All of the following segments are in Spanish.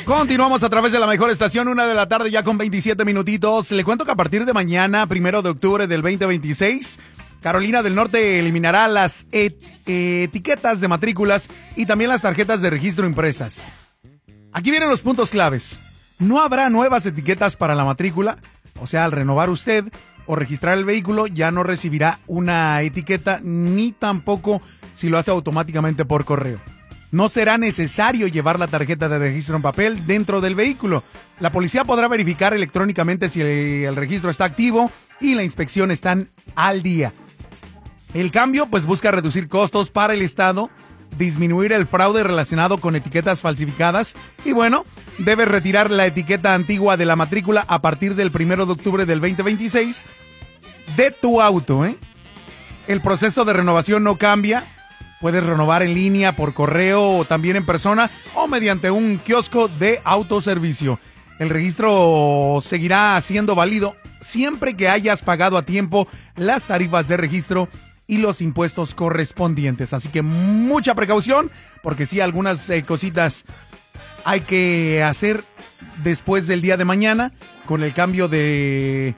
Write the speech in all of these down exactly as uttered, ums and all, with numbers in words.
Continuamos a través de la mejor estación, una de la tarde ya con veintisiete minutitos. Le cuento que a partir de mañana, primero de octubre del veinte veintiséis, Carolina del Norte eliminará las et- etiquetas de matrículas y también las tarjetas de registro impresas. Aquí vienen los puntos claves. No habrá nuevas etiquetas para la matrícula, o sea, al renovar usted o registrar el vehículo ya no recibirá una etiqueta, ni tampoco si lo hace automáticamente por correo. No será necesario llevar la tarjeta de registro en papel dentro del vehículo. La policía podrá verificar electrónicamente si el registro está activo y la inspección están al día. El cambio pues busca reducir costos para el Estado, disminuir el fraude relacionado con etiquetas falsificadas y bueno, debes retirar la etiqueta antigua de la matrícula a partir del primero de octubre del veinte veintiséis de tu auto, ¿eh? El proceso de renovación no cambia. Puedes renovar en línea, por correo o también en persona o mediante un kiosco de autoservicio. El registro seguirá siendo válido siempre que hayas pagado a tiempo las tarifas de registro y los impuestos correspondientes. Así que mucha precaución, porque sí, algunas eh, cositas hay que hacer después del día de mañana con el cambio de,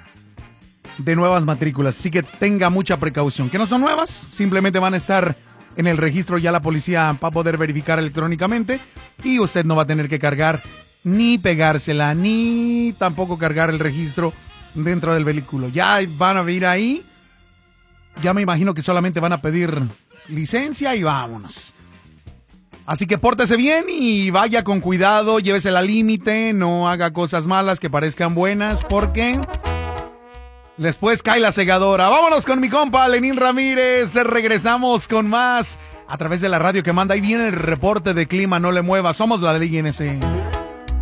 de nuevas matrículas. Así que tenga mucha precaución. Que no son nuevas, simplemente van a estar en el registro ya la policía va a poder verificar electrónicamente y usted no va a tener que cargar ni pegársela, ni tampoco cargar el registro dentro del vehículo. Ya van a ir ahí. Ya me imagino que solamente van a pedir licencia y vámonos. Así que pórtese bien y vaya con cuidado, llévesela al límite, no haga cosas malas que parezcan buenas, porque después cae la segadora. Vámonos con mi compa Lenín Ramírez, regresamos con más a través de la radio que manda. Ahí viene el reporte de clima, no le mueva, somos la L I N C.